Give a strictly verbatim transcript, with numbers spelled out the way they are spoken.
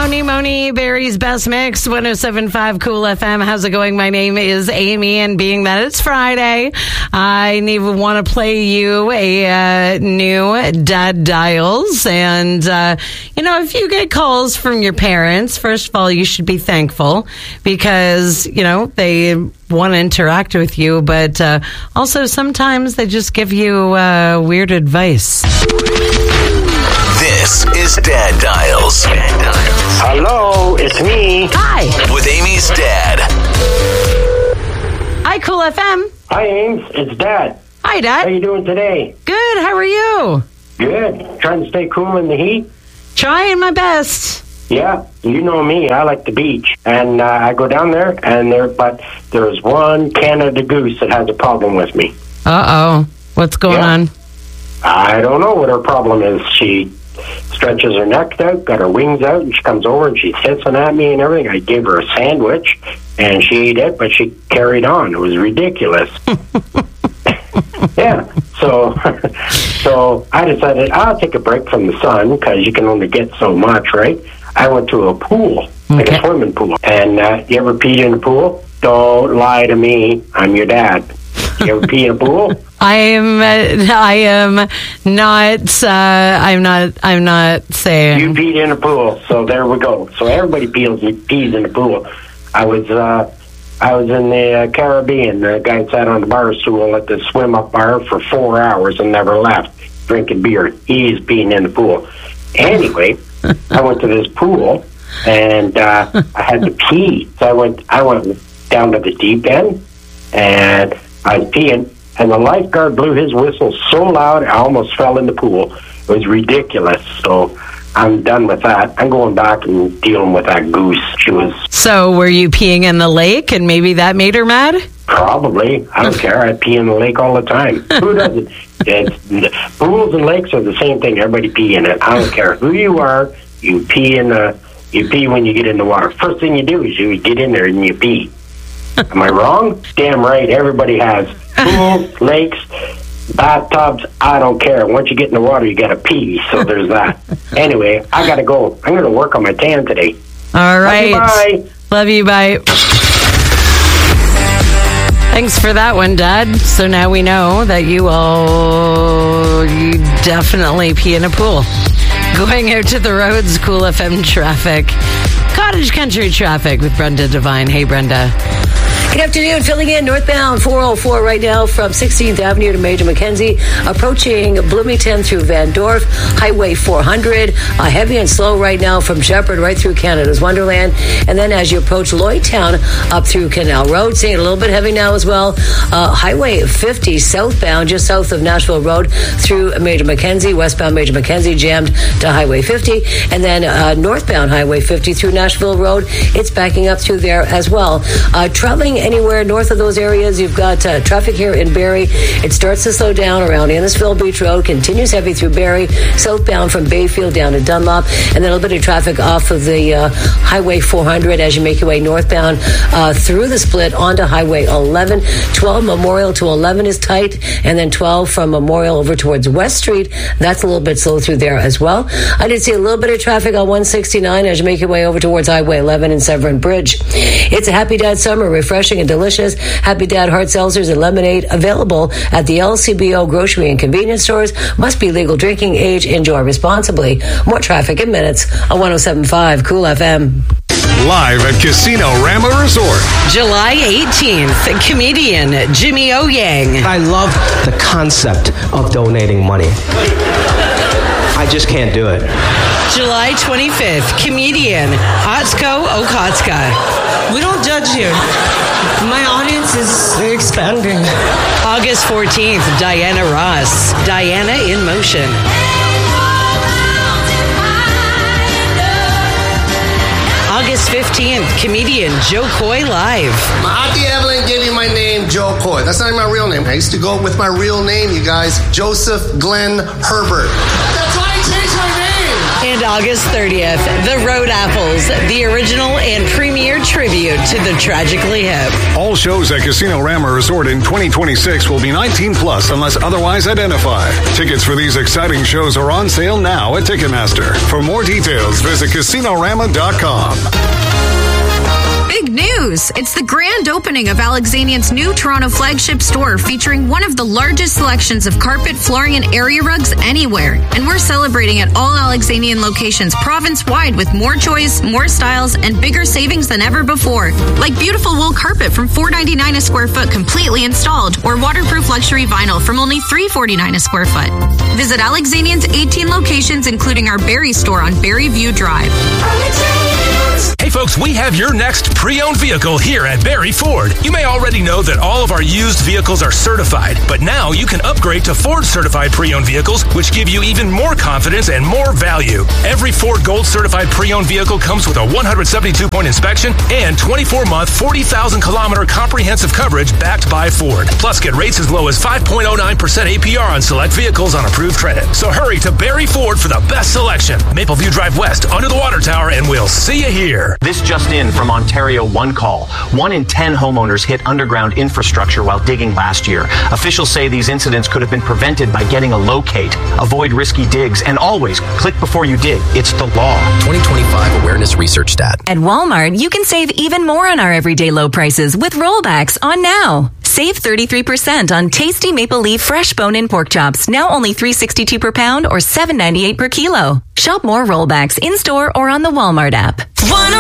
Moni Moni, Barry's Best Mix, one oh seven point five Cool F M. How's it going? My name is Amy, and being that it's Friday, I need want to play you a uh, new Dad Dials. And, uh, you know, if you get calls from your parents, first of all, you should be thankful because, you know, they want to interact with you, but uh, also sometimes they just give you uh, weird advice. This is Dad Dials. Dad Dials. Hello, it's me. Hi. With Amy's dad. Hi, Cool F M. Hi, Ames. It's Dad. Hi, Dad. How you doing today? Good. How are you? Good. Trying to stay cool in the heat? Trying my best. Yeah, you know me. I like the beach. And uh, I go down there, and there, but there's one Canada goose that has a problem with me. Uh-oh. What's going Yeah. on? I don't know what her problem is. She stretches her neck out, got her wings out, and she comes over and she's hissing at me and everything. I gave her a sandwich, and she ate it, but she carried on. It was ridiculous. Yeah, so so I decided I'll take a break from the sun because you can only get so much, right? I went to a pool, like Okay. a swimming pool. And uh, you ever peed in a pool? Don't lie to me. I'm your dad. You ever pee in a pool? I am. Uh, I am not. Uh, I'm not. I'm not saying. You peed in a pool, so there we go. So everybody pees, pees in a pool. I was, uh, I was in the uh, Caribbean. The guy sat on the bar stool at the swim up bar for four hours and never left, drinking beer. He's peeing in the pool. Anyway, I went to this pool and uh, I had to pee. So I went. I went down to the deep end and I was peeing. And the lifeguard blew his whistle so loud, I almost fell in the pool. It was ridiculous. So I'm done with that. I'm going back and dealing with that goose. She was So, were you peeing in the lake, and maybe that made her mad? probably, I don't care. I pee in the lake all the time. Who doesn't? It's, pools and lakes are the same thing. Everybody pee in it. I don't care who you are. You pee in the. You pee when you get in the water. First thing you do is you get in there and you pee. Am I wrong? Damn right. Everybody has pools, lakes, bathtubs. I don't care. Once you get in the water, you got to pee. So there's that. Anyway, I got to go. I'm going to work on my tan today. All right. Bye. Love you. Bye. Thanks for that one, Dad. So now we know that you all you definitely pee in a pool. Going out to the roads, Cool F M traffic. Cottage Country traffic with Brenda Devine. Hey, Brenda. Good afternoon. Filling in northbound four oh four right now from sixteenth Avenue to Major Mackenzie, approaching Bloomington through Van Dorp, Highway four hundred. Uh, heavy and slow right now from Shepherd right through Canada's Wonderland. And then as you approach Lloydtown up through Canal Road, seeing it a little bit heavy now as well. Uh, Highway fifty southbound, just south of Nashville Road through Major Mackenzie, westbound Major Mackenzie jammed to Highway fifty. And then uh, northbound Highway fifty through Nashville Road, it's backing up through there as well. Uh, traveling anywhere north of those areas, you've got uh, traffic here in Barrie. It starts to slow down around Innisfil Beach Road, continues heavy through Barrie, southbound from Bayfield down to Dunlop, and then a little bit of traffic off of the uh, Highway four hundred as you make your way northbound uh, through the split onto Highway eleven. twelve Memorial to eleven is tight, and then twelve from Memorial over towards West Street. That's a little bit slow through there as well. I did see a little bit of traffic on one sixty-nine as you make your way over towards Highway eleven and Severn Bridge. It's a Happy Dad summer, refreshing and delicious. Happy Dad hard seltzers and lemonade available at the L C B O grocery and convenience stores. Must be legal drinking age. Enjoy responsibly. More traffic in minutes on one oh seven point five Cool F M. Live at Casino Rama Resort. July eighteenth, comedian Jimmy O Yang. I love the concept of donating money. I just can't do it. July twenty-fifth, comedian Otsko Okotska. We don't judge here. My audience is expanding. August fourteenth, Diana Ross. Diana in Motion. August fifteenth, comedian Joe Coy live. My auntie Evelyn gave me my name, Joe Coy. That's not even my real name. I used to go with my real name, you guys, Joseph Glenn Herbert. That's why I changed my name. And August thirtieth, the Road Apples, the original and premier tribute to the Tragically Hip. All shows at Casino Rama Resort in twenty twenty-six will be nineteen plus unless otherwise identified. Tickets for these exciting shows are on sale now at Ticketmaster. For more details, visit casino rama dot com. Big news! It's the grand opening of Alexanian's new Toronto flagship store featuring one of the largest selections of carpet, flooring, and area rugs anywhere. And we're celebrating at all Alexanian locations province-wide with more choice, more styles, and bigger savings than ever before. Like beautiful wool carpet from four dollars and ninety-nine cents a square foot completely installed, or waterproof luxury vinyl from only three dollars and forty-nine cents a square foot. Visit Alexanian's eighteen locations, including our Barrie store on Barrie View Drive. Hey folks, we have your next pre-owned vehicle here at Barrie Ford. You may already know that all of our used vehicles are certified, but now you can upgrade to Ford certified pre-owned vehicles, which give you even more confidence and more value. Every Ford Gold certified pre-owned vehicle comes with a one hundred seventy-two point inspection and twenty-four month, forty thousand kilometer comprehensive coverage backed by Ford. Plus, get rates as low as five point oh nine percent A P R on select vehicles on approved credit. So hurry to Barrie Ford for the best selection. Mapleview Drive West, under the water tower, and we'll see you here. This just in from Ontario One Call. One in ten homeowners hit underground infrastructure while digging last year. Officials say these incidents could have been prevented by getting a locate. Avoid risky digs and always click before you dig. It's the law. twenty twenty-five Awareness Research Stat. At Walmart, you can save even more on our everyday low prices with rollbacks on now. Save thirty-three percent on tasty maple leaf fresh bone-in pork chops, now only three dollars and sixty-two cents per pound or seven dollars and ninety-eight cents per kilo. Shop more rollbacks in-store or on the Walmart app.